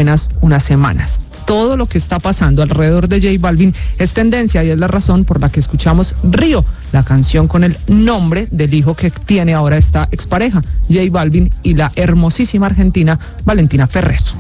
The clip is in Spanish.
apenas unas semanas. Todo lo que está pasando alrededor de J Balvin es tendencia y es la razón por la que escuchamos Río, la canción con el nombre del hijo que tiene ahora esta expareja, J Balvin, y la hermosísima argentina Valentina Ferrer.